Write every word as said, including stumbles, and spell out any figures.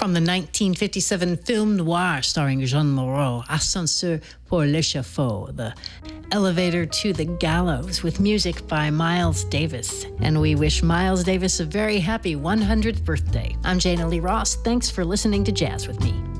From the nineteen fifty-seven film noir starring Jean Moreau, Ascenseur pour l'échafaud, the elevator to the gallows, with music by Miles Davis. And we wish Miles Davis a very happy one hundredth birthday. I'm Jana Lee Ross. Thanks for listening to Jazz with Me.